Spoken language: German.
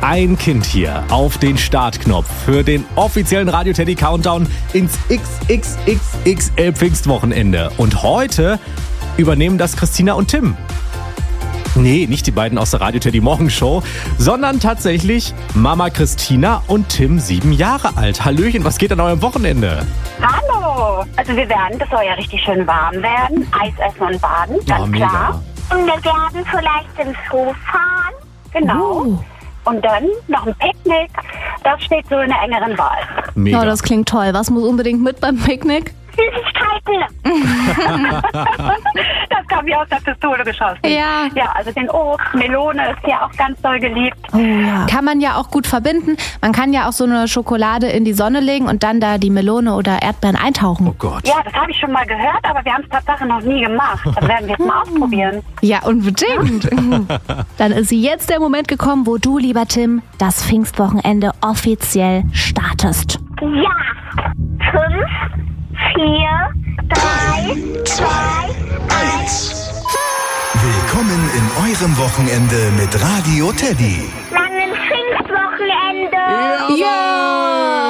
ein Kind hier auf den Startknopf für den offiziellen Radio Teddy Countdown ins XXXXL Pfingstwochenende. Und heute übernehmen das Christina und Tim. Nee, nicht die beiden aus der Radio Teddy Morgenshow, sondern tatsächlich Mama Christina und Tim, 7 Jahre alt. Hallöchen, was geht an eurem Wochenende? Hallo! Also das soll ja richtig schön warm werden. Eis essen und baden, ganz klar. Und wir werden vielleicht ins Zoo fahren. Genau. Und dann noch ein Picknick. Das steht so in der engeren Wahl. Mega. Ja, das klingt toll. Was muss unbedingt mit beim Picknick? Süßigkeiten! Das kam mir aus der Pistole geschossen. Ja. Ja, also den Obst, Melone ist ja auch ganz doll geliebt. Oh ja. Kann man ja auch gut verbinden. Man kann ja auch so eine Schokolade in die Sonne legen und dann da die Melone oder Erdbeeren eintauchen. Oh Gott. Ja, das habe ich schon mal gehört, aber wir haben es tatsächlich noch nie gemacht. Das werden wir jetzt mal ausprobieren. Ja, unbedingt. Dann ist jetzt der Moment gekommen, wo du, lieber Tim, das Pfingstwochenende offiziell startest. Ja! 5, 4, 3, 2, 1. Willkommen in eurem Wochenende mit Radio Teddy. Langen Pfingstwochenende! Ja!